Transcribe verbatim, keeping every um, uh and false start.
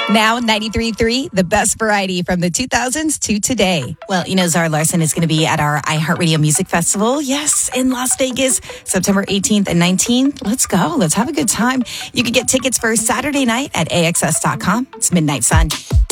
Now ninety-three point three, the best variety from the two thousands to today. Well, you know, Zara Larson is going to be at our iHeartRadio Music Festival. Yes, in Las Vegas, September eighteenth and nineteenth. Let's go. Let's have a good time. You can get tickets for Saturday night at A X S dot com. It's Midnight Sun.